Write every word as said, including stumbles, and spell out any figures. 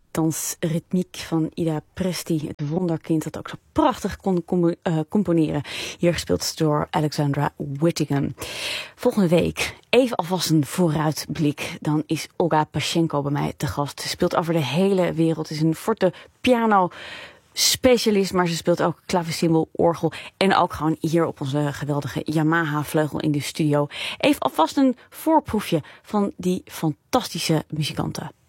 dansritmiek van Ida Presti, het wonderkind dat ook zo prachtig kon com- uh, componeren. Hier gespeeld door Alexandra Whittingham. Volgende week, even alvast een vooruitblik, dan is Olga Pasjenko bij mij te gast. Ze speelt over de hele wereld, het is een forte piano specialist, maar ze speelt ook klavecimbal, orgel en ook gewoon hier op onze geweldige Yamaha vleugel in de studio. Even alvast een voorproefje van die fantastische muzikanten.